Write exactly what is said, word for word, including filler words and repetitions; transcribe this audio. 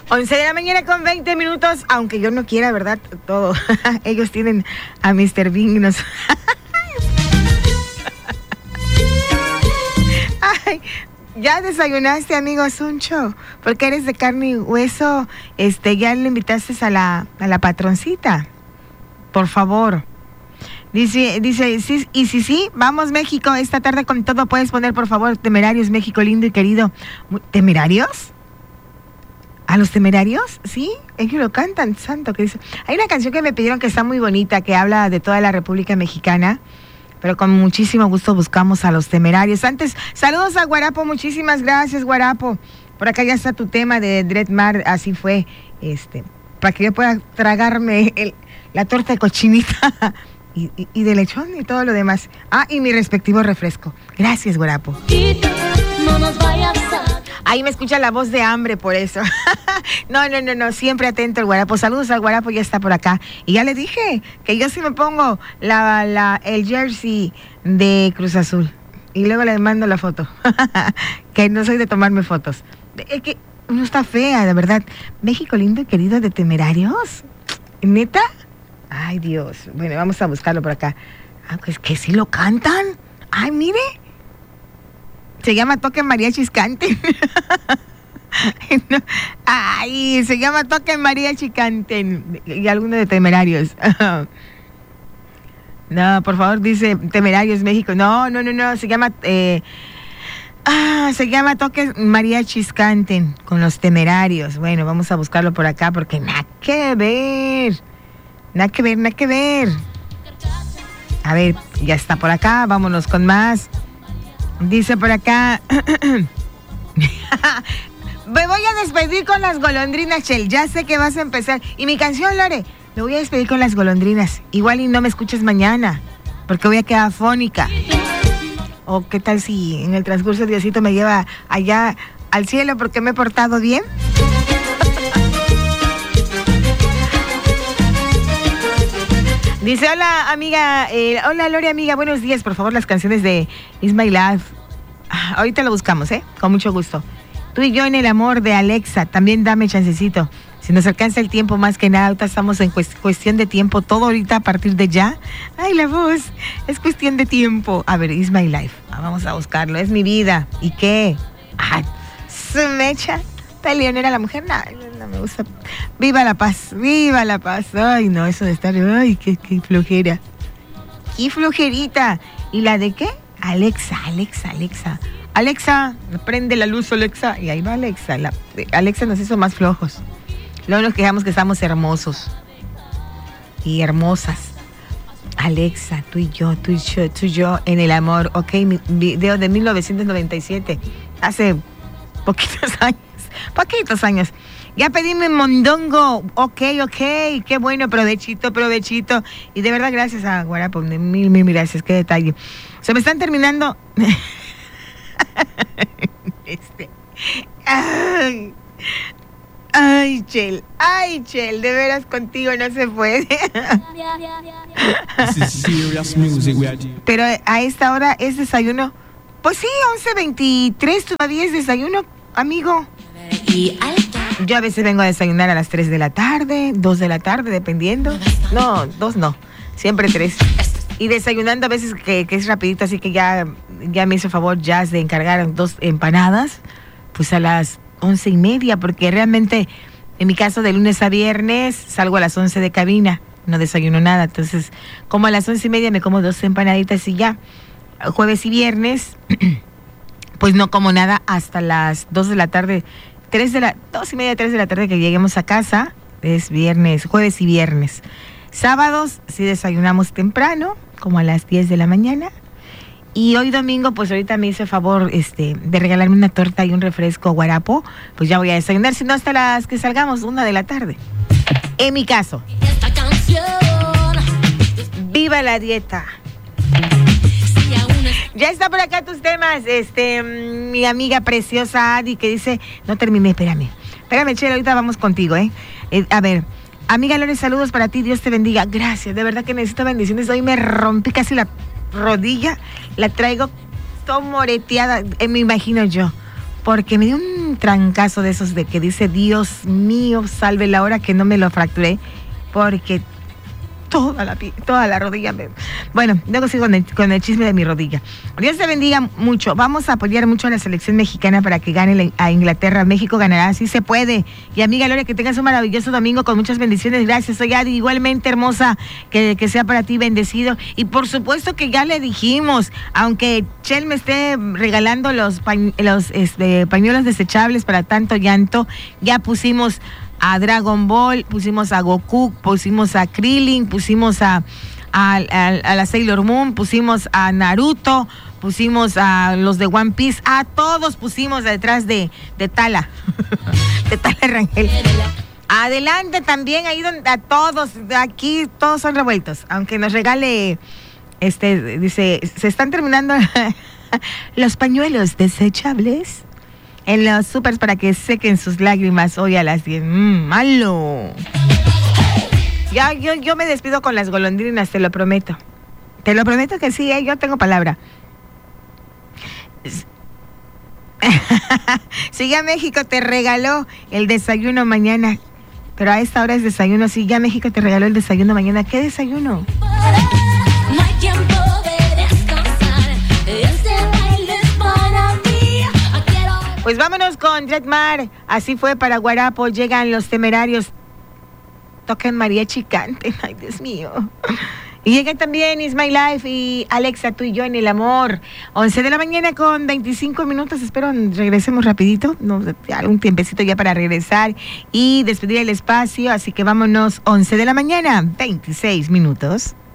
once de la mañana con veinte minutos, aunque yo no quiera, ¿verdad? Todo. Ellos tienen a mister Bing. Nos... Ay, ¿ya desayunaste, amigo Suncho? Porque eres de carne y hueso. Este, ya le invitaste a la, a la patroncita. Por favor. Dice, dice, sí, y sí, sí, vamos México, esta tarde con todo. Puedes poner, por favor, Temerarios, México lindo y querido. ¿Temerarios? ¿A los Temerarios? Sí, ellos lo cantan, santo que dice. Hay una canción que me pidieron que está muy bonita, que habla de toda la República Mexicana, pero con muchísimo gusto buscamos a los Temerarios. Antes, saludos a Guarapo, muchísimas gracias, Guarapo. Por acá ya está tu tema de Dreadmar, así fue, este, para que yo pueda tragarme el, la torta de cochinita y, y, y de lechón y todo lo demás. Ah, y mi respectivo refresco. Gracias, Guarapo. No nos vayas a... Ahí me escucha la voz de hambre por eso. No, no, no, no, siempre atento el Guarapo. Saludos al Guarapo, ya está por acá. Y ya le dije que yo sí me pongo la, la, el jersey de Cruz Azul. Y luego le mando la foto. Que no soy de tomarme fotos. Es que no está fea, de verdad. México lindo y querido de Temerarios. ¿Neta? Ay, Dios. Bueno, vamos a buscarlo por acá. Ah, pues que sí lo cantan. Ay, mire. Se llama Toque Mariachis Canten. No. Ay, se llama Toque Mariachi Canten. Y alguno de Temerarios. No, por favor, dice Temerarios México. No, no, no, no. Se llama... Eh, ah, se llama Toque Mariachis Canten con los Temerarios. Bueno, vamos a buscarlo por acá porque nada que ver. Nada que ver, nada que ver. A ver, ya está por acá. Vámonos con más. Dice por acá, me voy a despedir con las golondrinas, Chel. Ya sé que vas a empezar. Y mi canción, Lore, me voy a despedir con las golondrinas. Igual y no me escuches mañana, porque voy a quedar afónica. O qué tal si en el transcurso Diosito me lleva allá al cielo porque me he portado bien. Dice, hola amiga, eh, hola Lore amiga, buenos días, por favor las canciones de It's My Life. Ah, ahorita lo buscamos, ¿eh? Con mucho gusto. Tú y yo en el amor de Alexa, también dame chancecito. Si nos alcanza el tiempo más que nada, ahorita estamos en cuest- cuestión de tiempo, todo ahorita a partir de ya. Ay, la voz, es cuestión de tiempo. A ver, It's My Life, ah, vamos a buscarlo, es mi vida. ¿Y qué? Ah, su mecha. ¿Está leonera la mujer? No, no me gusta. Viva la paz, viva la paz. Ay, no, eso de estar, ay, qué, qué flojera. Qué flojerita. ¿Y la de qué? Alexa, Alexa, Alexa. Alexa, prende la luz, Alexa. Y ahí va Alexa. La, Alexa nos hizo más flojos. Luego nos quejamos que estamos hermosos. Y hermosas. Alexa, tú y yo, tú y yo, tú y yo en el amor. Ok, mi video de mil novecientos noventa y siete. Hace poquitos años. Poquitos años. Ya pedí mi mondongo. Ok, ok. Qué bueno. Provechito, provechito. Y de verdad, gracias a Guarapo. Mil, mil gracias. Qué detalle. Se me están terminando. este. Ay. Ay, Chel. Ay, Chel. De veras contigo no se puede. Pero a esta hora es desayuno. Pues sí, once veintitrés. Todavía es desayuno, amigo. Yo a veces vengo a desayunar a las tres de la tarde, dos de la tarde, dependiendo. No, dos no, siempre tres. Y desayunando a veces que, que es rapidito, así que ya, ya me hizo favor Jazz de encargar dos empanadas, pues a las once y media, porque realmente en mi caso de lunes a viernes salgo a las once de cabina, no desayuno nada. Entonces, como a las once y media me como dos empanaditas y ya. Jueves y viernes, pues no como nada hasta las dos de la tarde. Tres de la, dos y media, tres de la tarde que lleguemos a casa, es viernes, jueves y viernes. Sábados sí desayunamos temprano, como a las diez de la mañana. Y hoy domingo, pues ahorita me hice favor este, de regalarme una torta y un refresco Guarapo, pues ya voy a desayunar, si no hasta las que salgamos, una de la tarde. En mi caso. Esta canción. ¡Viva la dieta! Ya está por acá tus temas, este, mi amiga preciosa Adi, que dice, no terminé, espérame, espérame, Chela, ahorita vamos contigo, ¿eh? eh a ver, amiga Lore, saludos para ti, Dios te bendiga, gracias, de verdad que necesito bendiciones, hoy me rompí casi la rodilla, la traigo todo moreteada, eh, me imagino yo, porque me dio un trancazo de esos de que dice, Dios mío, salve la hora que no me lo fracturé, porque toda la, toda la rodilla me... Bueno, luego sigo con el, con el chisme de mi rodilla. Dios te bendiga mucho. Vamos a apoyar mucho a la selección mexicana para que gane a Inglaterra. México ganará, sí se puede. Y amiga Gloria, que tengas un maravilloso domingo con muchas bendiciones. Gracias, soy Adi, igualmente hermosa, que, que sea para ti bendecido. Y por supuesto que ya le dijimos, aunque Chel me esté regalando los, pañ, los este, pañuelos desechables para tanto llanto, ya pusimos a Dragon Ball, pusimos a Goku, pusimos a Krillin, pusimos a, a, a, a la Sailor Moon, pusimos a Naruto, pusimos a los de One Piece, a todos pusimos detrás de, de Tala, de Tala Rangel. Adelante también, ahí donde a todos, aquí todos son revueltos, aunque nos regale, este, dice, se están terminando los pañuelos desechables en los supers para que sequen sus lágrimas hoy a las diez. Mmm, malo. Ya, yo, yo me despido con las golondrinas, te lo prometo. Te lo prometo que sí, ¿eh? Yo tengo palabra. Sí, ya México te regaló el desayuno mañana. Pero a esta hora es desayuno. Sí, ya México te regaló el desayuno mañana. ¿Qué desayuno? No hay tiempo de descansar. Este baile es para mí. Pues vámonos con Dretmar. Así fue para Guarapo. Llegan los temerarios. Toquen mariachi, canten. Ay, Dios mío. Y llegan también It's My Life y Alexa, tú y yo en el amor. once de la mañana con veinticinco minutos. Espero regresemos rapidito. No, algún tiempecito ya para regresar y despedir el espacio. Así que vámonos, once de la mañana, veintiséis minutos.